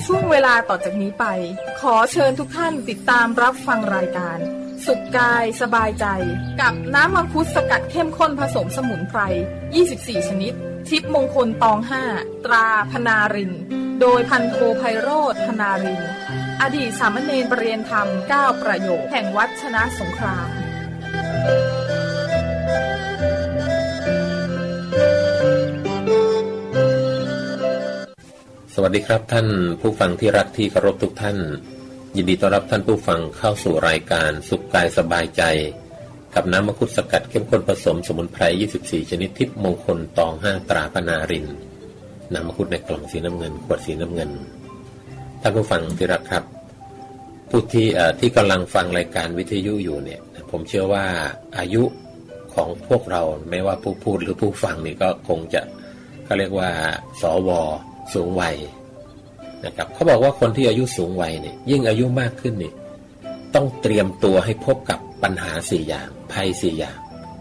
ช่วงเวลาต่อจากนี้ไปขอเชิญทุกท่านติดตามรับฟังรายการสุขกายสบายใจกับน้ำมังคุดสกัดเข้มข้นผสมสมุนไพร24ชนิดทิพย์มงคลตอง5ตราพนารินโดยพันโทไพโรจน์พนารินอดีตสามเณรประเรียนธรรม9ประโยคแห่งวัดชนะสงครามสวัสดีครับท่านผู้ฟังที่รักที่เคารพทุกท่านยินดีต้อนรับท่านผู้ฟังเข้าสู่รายการสุขกายสบายใจกับน้ำมังคุดสกัดเข้มข้นผสมสมุนไพร24ชนิดทิพย์มงคลตอง5ตราพนารินน้ำมังคุดในกล่องสีน้ำเงินขวดสีน้ำเงินท่านผู้ฟังที่รักครับผู้ที่กำลังฟังรายการวิทยุอยู่เนี่ยผมเชื่อว่าอายุของพวกเราไม่ว่าผู้พูดหรือผู้ฟังนี่ก็คงจะเขาเรียกว่าสวสูงวัยนะครับเขาบอกว่าคนที่อายุสูงวัยเนี่ยยิ่งอายุมากขึ้นนี่ต้องเตรียมตัวให้พบกับปัญหา4อย่างภัย4อย่าง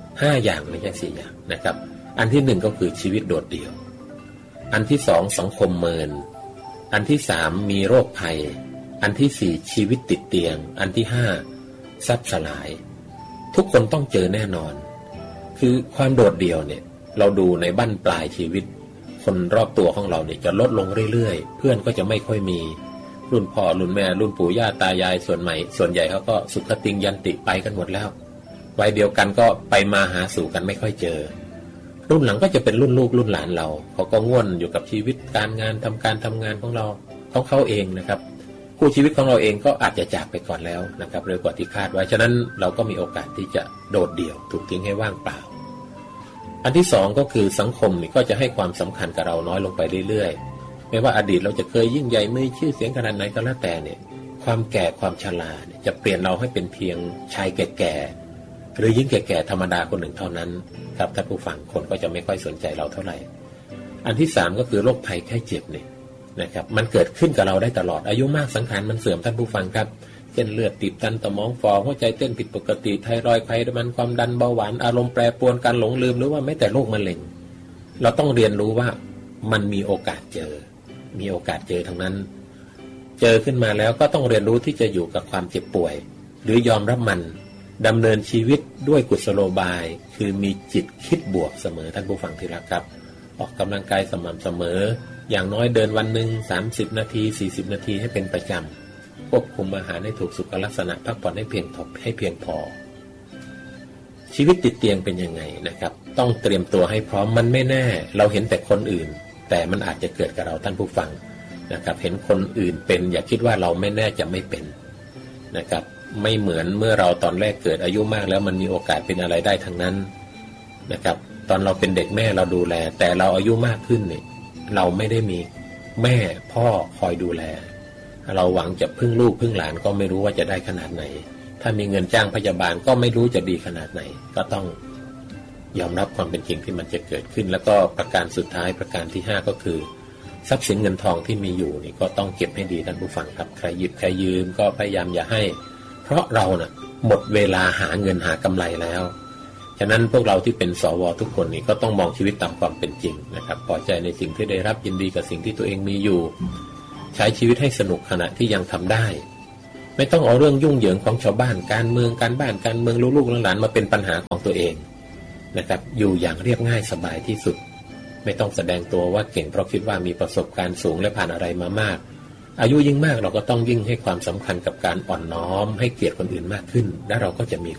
5อย่างไม่ใช่4อย่างนะครับอันที่1ก็คือชีวิตโดดเดี่ยวอันที่2สังคมเมินอันที่3มีโรคภัยอันที่4ชีวิตติดเตียงอันที่5ทรัพย์สลายทุกคนต้องเจอแน่นอนคือความโดดเดี่ยวเนี่ยเราดูในบั้นปลายชีวิตคนรอบตัวของเราเนี่ยจะลดลงเรื่อยๆเพื่อนก็จะไม่ค่อยมีรุ่นพ่อรุ่นแม่รุ่นปู่ย่าตายายส่วนใหญ่เขาก็สุขติงยันติไปกันหมดแล้ววัยเดียวกันก็ไปมาหาสู่กันไม่ค่อยเจอรุ่นหลังก็จะเป็นรุ่นลูกรุ่นหลานเราเขาก็ง่วนอยู่กับชีวิตการงานทำงานของเราของเขาเองนะครับคู่ชีวิตของเราเองก็อาจจะจากไปก่อนแล้วนะครับเร็วกว่าที่คาดไว้ฉะนั้นเราก็มีโอกาสที่จะโดดเดี่ยวถูกทิ้งให้ว่างเปล่าอันที่2ก็คือสังคมนี่ก็จะให้ความสำคัญกับเราน้อยลงไปเรื่อยๆไม่ว่าอดีตเราจะเคยยิ่งใหญ่มีชื่อเสียงขนาดไหนก็แล้วแต่เนี่ยความแก่ความชราเนี่ยจะเปลี่ยนเราให้เป็นเพียงชายแก่ๆหรือหญิงแก่ๆธรรมดาคนหนึ่งเท่านั้นครับท่านผู้ฟังคนก็จะไม่ค่อยสนใจเราเท่าไหร่อันที่3ก็คือโรคภัยไข้เจ็บเนี่ยนะครับมันเกิดขึ้นกับเราได้ตลอดอายุมากสังขารมันเสื่อมท่านผู้ฟังครับเส้นเลือดตีบตันสมองฝ่อหัวใจเต้นผิดปกติไทรอยด์ไขมันความดันเบาหวานอารมณ์แปรปรวนการหลงลืมหรือว่าแม้แต่โรคมะเร็งเราต้องเรียนรู้ว่ามันมีโอกาสเจอทั้งนั้นเจอขึ้นมาแล้วก็ต้องเรียนรู้ที่จะอยู่กับความเจ็บป่วยหรือยอมรับมันดำเนินชีวิตด้วยกุศโลบายคือมีจิตคิดบวกเสมอท่านผู้ฟังที่รักครับออกกำลังกายสม่ำเสมออย่างน้อยเดินวันหนึ่ง30นาที40นาทีให้เป็นประจำควบคุมอาหารให้ถูกสุขลักษณะพักผ่อนให้เพียงพอชีวิตติดเตียงเป็นยังไงนะครับต้องเตรียมตัวให้พร้อมมันไม่แน่เราเห็นแต่คนอื่นแต่มันอาจจะเกิดกับเราท่านผู้ฟังนะครับเห็นคนอื่นเป็นอย่าคิดว่าเราไม่แน่จะไม่เป็นนะครับไม่เหมือนเมื่อเราตอนแรกเกิดอายุมากแล้วมันมีโอกาสเป็นอะไรได้ทั้งนั้นนะครับตอนเราเป็นเด็กแม่เราดูแลแต่เราอายุมากขึ้นเนี่ยเราไม่ได้มีแม่พ่อคอยดูแลเราหวังจะพึ่งลูกพึ่งหลานก็ไม่รู้ว่าจะได้ขนาดไหนถ้ามีเงินจ้างพยาบาลก็ไม่รู้จะดีขนาดไหนก็ต้องยอมรับความเป็นจริงที่มันจะเกิดขึ้นแล้วก็ประการสุดท้ายประการที่5ก็คือทรัพย์สินเงินทองที่มีอยู่นี่ก็ต้องเก็บให้ดีท่านผู้ฟังครับใครหยิบใครยืมก็พยายามอย่าให้เพราะเราน่ะหมดเวลาหาเงินหากำไรแล้วฉะนั้นพวกเราที่เป็นสวทุกคนนี่ก็ต้องมองชีวิตตามความเป็นจริงนะครับพอใจในสิ่งที่ได้รับยินดีกับสิ่งที่ตัวเองมีอยู่ใช้ชีวิตให้สนุกขณะที่ยังทำได้ไม่ต้องเอาเรื่องยุ่งเหยิงของชาวบ้านการเมืองลูกๆหลานๆมาเป็นปัญหาของตัวเองนะครับอยู่อย่างเรียบง่ายสบายที่สุดไม่ต้องแสดงตัวว่าเก่งเพราะคิดว่ามีประสบการณ์สูงและผ่านอะไรมามากอายุยิ่งมากเราก็ต้องยิ่งให้ความสำคัญกับการอ่อนน้อมให้เกียรติคนอื่นมากขึ้นและเราก็จะมี